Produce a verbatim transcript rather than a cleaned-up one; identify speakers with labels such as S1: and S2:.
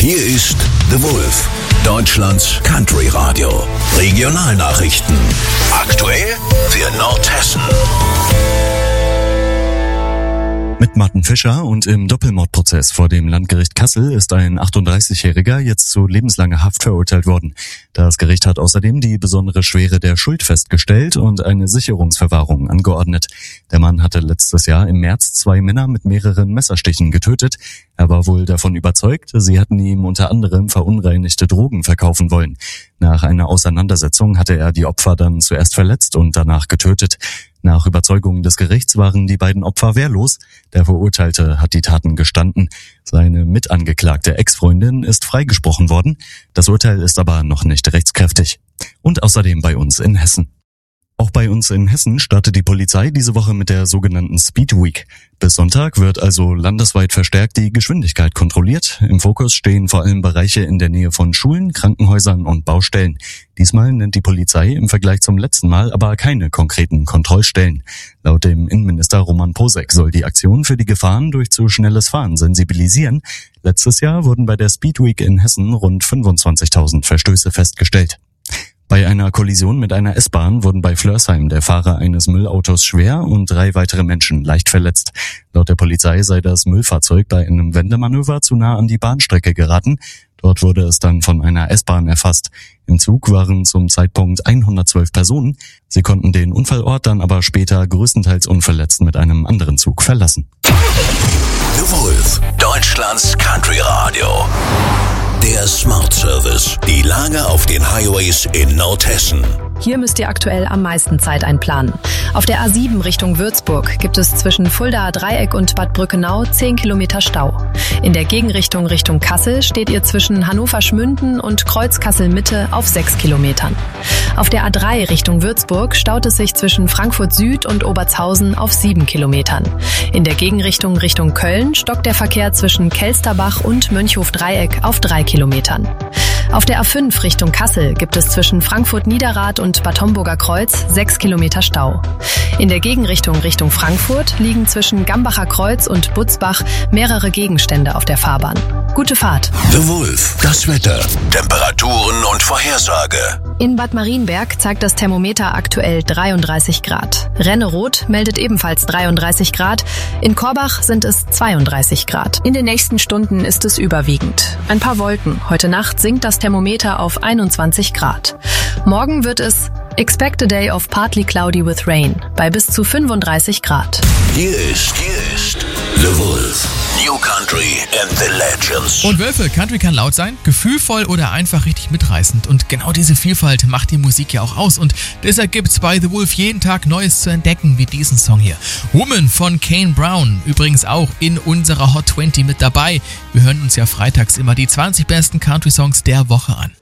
S1: Hier ist The Wolf, Deutschlands Country Radio. Regionalnachrichten. Aktuell für Nordhessen.
S2: Mit Martin Fischer und im Doppelmordprozess vor dem Landgericht Kassel ist ein achtunddreißigjähriger jetzt zu lebenslanger Haft verurteilt worden. Das Gericht hat außerdem die besondere Schwere der Schuld festgestellt und eine Sicherungsverwahrung angeordnet. Der Mann hatte letztes Jahr im März zwei Männer mit mehreren Messerstichen getötet. Er war wohl davon überzeugt, sie hatten ihm unter anderem verunreinigte Drogen verkaufen wollen. Nach einer Auseinandersetzung hatte er die Opfer dann zuerst verletzt und danach getötet. Nach Überzeugung des Gerichts waren die beiden Opfer wehrlos. Der Verurteilte hat die Taten gestanden. Seine mitangeklagte Ex-Freundin ist freigesprochen worden. Das Urteil ist aber noch nicht rechtskräftig. Und außerdem bei uns in Hessen. Auch bei uns in Hessen startet die Polizei diese Woche mit der sogenannten Speed Week. Bis Sonntag wird also landesweit verstärkt die Geschwindigkeit kontrolliert. Im Fokus stehen vor allem Bereiche in der Nähe von Schulen, Krankenhäusern und Baustellen. Diesmal nennt die Polizei im Vergleich zum letzten Mal aber keine konkreten Kontrollstellen. Laut dem Innenminister Roman Posek soll die Aktion für die Gefahren durch zu schnelles Fahren sensibilisieren. Letztes Jahr wurden bei der Speed Week in Hessen rund fünfundzwanzigtausend Verstöße festgestellt. Bei einer Kollision mit einer S-Bahn wurden bei Flörsheim der Fahrer eines Müllautos schwer und drei weitere Menschen leicht verletzt. Laut der Polizei sei das Müllfahrzeug bei einem Wendemanöver zu nah an die Bahnstrecke geraten. Dort wurde es dann von einer S-Bahn erfasst. Im Zug waren zum Zeitpunkt hundertzwölf Personen. Sie konnten den Unfallort dann aber später größtenteils unverletzt mit einem anderen Zug verlassen.
S1: The Wolf, Deutschlands Country Radio. Der Smart Service. Die Lage auf den Highways in Nordhessen.
S3: Hier müsst ihr aktuell am meisten Zeit einplanen. Auf der A sieben Richtung Würzburg gibt es zwischen Fuldaer Dreieck und Bad Brückenau zehn Kilometer Stau. In der Gegenrichtung Richtung Kassel steht ihr zwischen Hannover-Schmünden und Kreuz-Kassel-Mitte auf sechs Kilometern. Auf der A drei Richtung Würzburg staut es sich zwischen Frankfurt Süd und Obertshausen auf sieben Kilometern. In der Gegenrichtung Richtung Köln stockt der Verkehr zwischen Kelsterbach und Mönchhof-Dreieck auf drei Kilometern. Auf der A fünf Richtung Kassel gibt es zwischen Frankfurt-Niederrad und Bad Homburger Kreuz sechs Kilometer Stau. In der Gegenrichtung Richtung Frankfurt liegen zwischen Gambacher Kreuz und Butzbach mehrere Gegenstände auf der Fahrbahn. Gute Fahrt.
S1: The Wolf, das Wetter, Temperaturen und Vorhersage.
S3: In Bad Marienberg zeigt das Thermometer aktuell dreiunddreißig Grad. Renneroth meldet ebenfalls dreiunddreißig Grad. In Korbach sind es zweiunddreißig Grad. In den nächsten Stunden ist es überwiegend. Ein paar Wolken. Heute Nacht sinkt das Thermometer auf einundzwanzig Grad. Morgen wird es Expect a day of partly cloudy with rain bei bis zu fünfunddreißig Grad.
S1: Hier ist, hier ist The Wolf. New Country and the Legends.
S4: Und Wölfe, Country kann laut sein, gefühlvoll oder einfach richtig mitreißend. Und genau diese Vielfalt macht die Musik ja auch aus. Und deshalb gibt's bei The Wolf jeden Tag Neues zu entdecken, wie diesen Song hier. Woman von Kane Brown, übrigens auch in unserer Hot zwanzig mit dabei. Wir hören uns ja freitags immer die zwanzig besten Country-Songs der Woche an.